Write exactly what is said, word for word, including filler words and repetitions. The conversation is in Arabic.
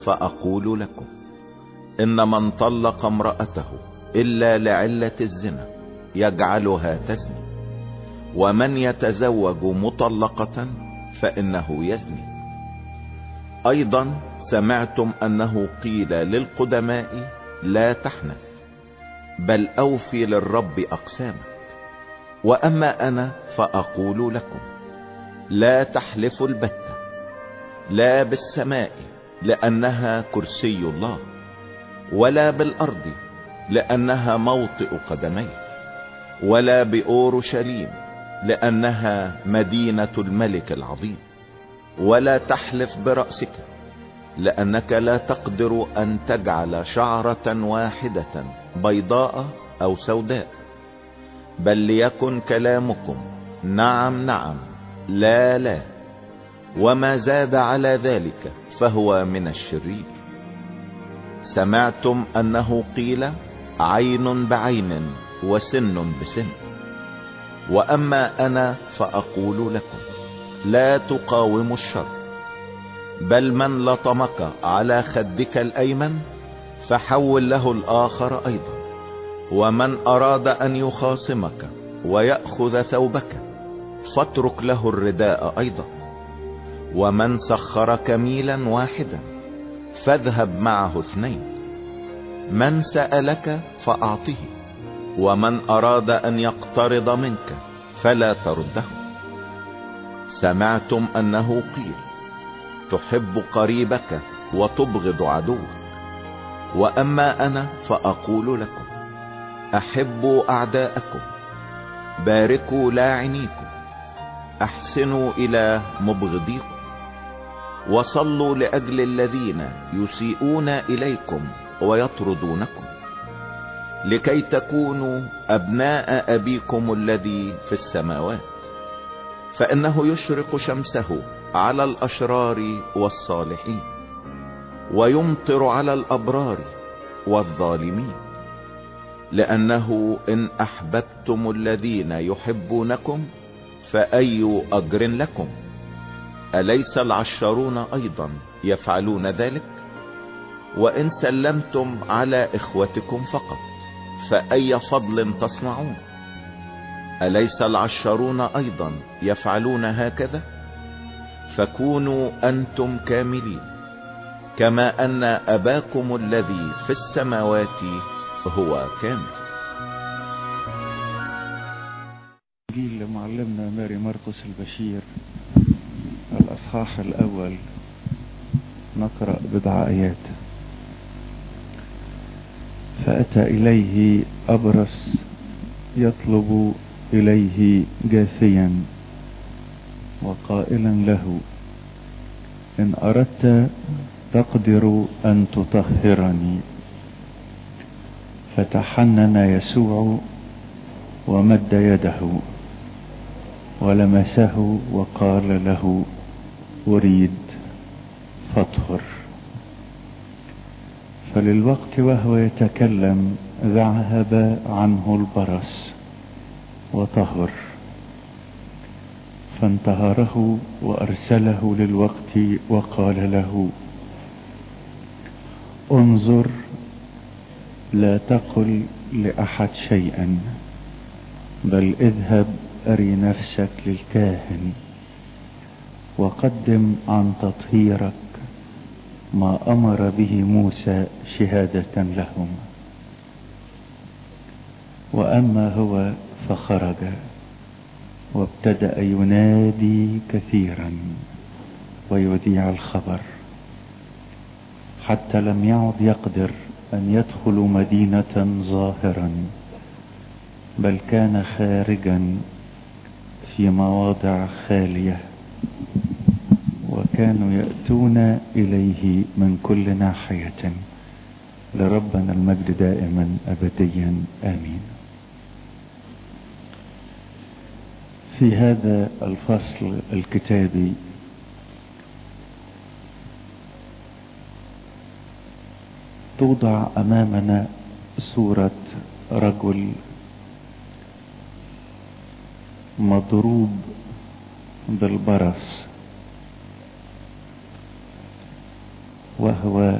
فأقول لكم إن من طلق امرأته إلا لعلة الزنا يجعلها تزني، ومن يتزوج مطلقة فإنه يزني. أيضا سمعتم أنه قيل للقدماء لا تحنث، بل أوفي للرب أقسامك. وأما أنا فأقول لكم لا تحلفوا البتة، لا بالسماء لأنها كرسي الله، ولا بالأرض لأنها موطئ قدميه، ولا بأورشليم لأنها مدينة الملك العظيم. ولا تحلف برأسك، لأنك لا تقدر أن تجعل شعرة واحدة بيضاء أو سوداء، بل ليكن كلامكم نعم نعم، لا لا، وما زاد على ذلك فهو من الشرير. سمعتم أنه قيل عين بعين وسن بسن، وأما أنا فأقول لكم لا تقاوموا الشر، بل من لطمك على خدك الأيمن فحول له الآخر أيضا. ومن أراد أن يخاصمك ويأخذ ثوبك فاترك له الرداء أيضا. ومن سخرك ميلا واحدا فاذهب معه اثنين. من سألك فأعطه، ومن أراد أن يقترض منك فلا ترده. سمعتم أنه قيل تحب قريبك وتبغض عدوك، وأما أنا فأقول لكم أحبوا أعداءكم، باركوا لاعنيكم، أحسنوا إلى مبغضيكم، وصلوا لأجل الذين يسيئون إليكم ويطردونكم، لكي تكونوا أبناء أبيكم الذي في السماوات. فإنه يشرق شمسه على الأشرار والصالحين، ويمطر على الأبرار والظالمين. لأنه إن أحببتم الذين يحبونكم فأي أجر لكم؟ أليس العشرون أيضا يفعلون ذلك؟ وإن سلمتم على إخوتكم فقط فأي فضل تصنعون؟ أليس العشرون أيضا يفعلون هكذا؟ فكونوا أنتم كاملين كما أن أباكم الذي في السماوات هو كامل. إنجيل معلمنا ماري مرقس البشير الأصحاح الأول، نقرأ بضع آيات. فأتى إليه أبرص يطلب إليه جاثيا وقائلا له إن أردت تقدر أن تطهرني. فتحنن يسوع ومد يده ولمسه وقال له أريد فاطهر. فللوقت وهو يتكلم ذهب عنه البرص وطهر، فانتهره وأرسله للوقت وقال له انظر لا تقل لأحد شيئا، بل اذهب أري نفسك للكاهن وقدم عن تطهيرك ما أمر به موسى شهادة لهم. وأما هو فخرج وابتدأ ينادي كثيرا ويذيع الخبر، حتى لم يعد يقدر أن يدخل مدينة ظاهرا، بل كان خارجا في مواضع خالية، وكانوا يأتون إليه من كل ناحية. لربنا المجد دائما أبديا آمين. في هذا الفصل الكتابي توضع أمامنا صورة رجل مضروب بالبرص، وهو وهو